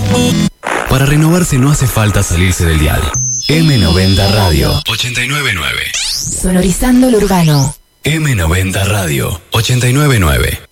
Para renovarse no hace falta salirse del dial. M90 Radio 899. Sonorizando lo urbano. M90 Radio 899.